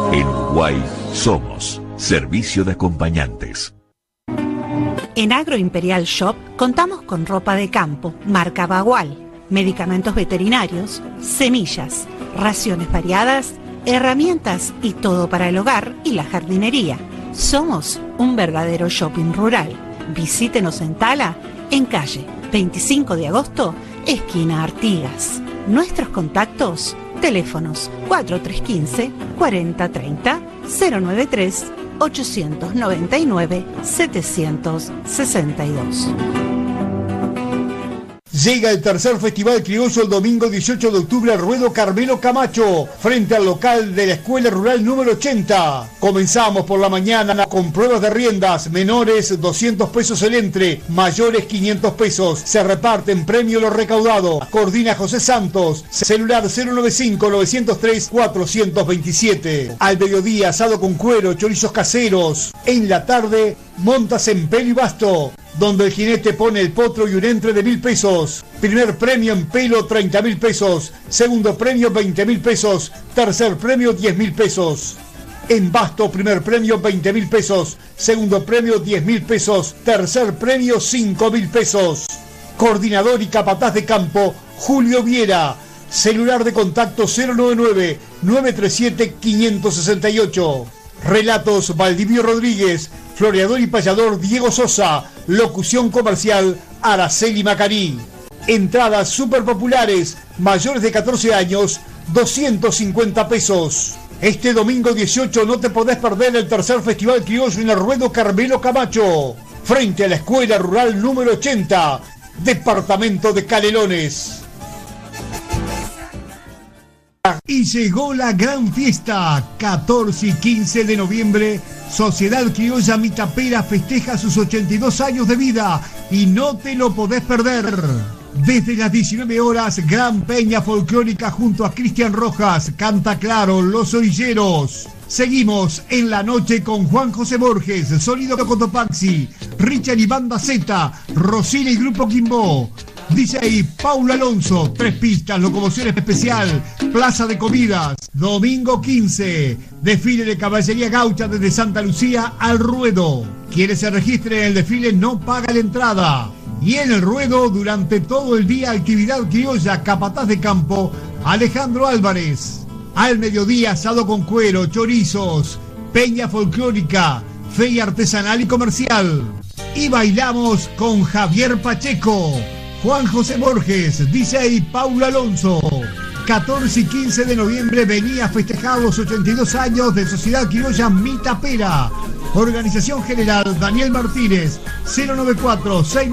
En Uruguay somos Servicio de Acompañantes. En Agroimperial Shop contamos con ropa de campo, marca Bagual, medicamentos veterinarios, semillas, raciones variadas, herramientas y todo para el hogar y la jardinería. Somos un verdadero shopping rural. Visítenos en Tala, en calle 25 de agosto, esquina Artigas. Nuestros contactos, teléfonos 4315-4030, 093-899-762. Llega el tercer Festival Criollo el domingo 18 de octubre al Ruedo Carmelo Camacho, frente al local de la Escuela Rural número 80. Comenzamos por la mañana con pruebas de riendas, menores 200 pesos el entre, mayores 500 pesos. Se reparten premio lo recaudado. Coordina José Santos, celular 095-903-427. Al mediodía, asado con cuero, chorizos caseros. En la tarde, montas en pelo y basto, donde el jinete pone el potro y un entre de 1.000 pesos. Primer premio en pelo, 30.000 pesos. Segundo premio, 20.000 pesos. Tercer premio, 10.000 pesos. En basto, primer premio, 20.000 pesos. Segundo premio, 10.000 pesos. Tercer premio, 5.000 pesos. Coordinador y capataz de campo, Julio Viera. Celular de contacto 099-937-568. Relatos, Valdivio Rodríguez. Floreador y payador, Diego Sosa. Locución comercial, Araceli Macarí. Entradas super populares, mayores de 14 años, 250 pesos. Este domingo 18 no te podés perder el tercer Festival Criollo en el Ruedo Carmelo Camacho, frente a la Escuela Rural número 80, departamento de Canelones. Y llegó la gran fiesta, 14 y 15 de noviembre, Sociedad Criolla Mitapera festeja sus 82 años de vida y no te lo podés perder. Desde las 19 horas, gran peña folclórica junto a Cristian Rojas, Canta Claro, Los Orilleros. Seguimos en la noche con Juan José Borges, Sonido Cotopaxi, Richard y Banda Z, Rosina y Grupo Quimbó. DJ Paulo Alonso, 3 pistas, locomoción especial, plaza de comidas. Domingo 15, desfile de caballería gaucha desde Santa Lucía al Ruedo. Quienes se registren en el desfile no paga la entrada. Y en el Ruedo, durante todo el día, actividad criolla, capataz de campo, Alejandro Álvarez. Al mediodía, asado con cuero, chorizos, peña folclórica, feria artesanal y comercial. Y bailamos con Javier Pacheco, Juan José Borges, DJ Paulo Alonso. 14 y 15 de noviembre venía a festejar los 82 años de Sociedad Criolla Mitapera. Organización General Daniel Martínez, 094-6